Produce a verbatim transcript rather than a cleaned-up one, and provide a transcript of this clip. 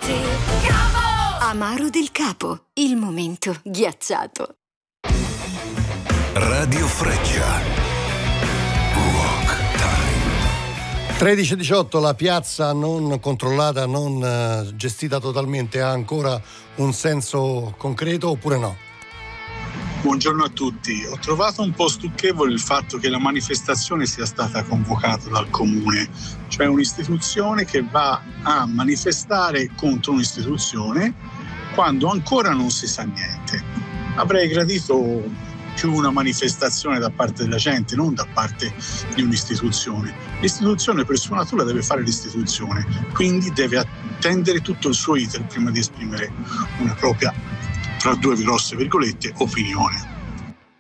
Amaro del Capo, il momento ghiacciato. Radio Freccia. Rock Time. tredici e diciotto, la piazza non controllata, non uh, gestita totalmente, ha ancora un senso concreto oppure no? Buongiorno a tutti. Ho trovato un po' stucchevole il fatto che la manifestazione sia stata convocata dal comune, cioè un'istituzione che va a manifestare contro un'istituzione quando ancora non si sa niente. Avrei gradito più una manifestazione da parte della gente, non da parte di un'istituzione. L'istituzione per sua natura deve fare l'istituzione, quindi deve attendere tutto il suo iter prima di esprimere una propria, tra due grosse virgolette, opinione.